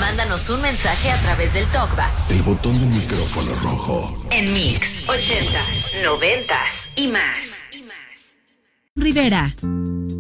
Mándanos un mensaje a través del TalkBack. El botón del micrófono rojo. En Mix 80s, 90s y más. Rivera.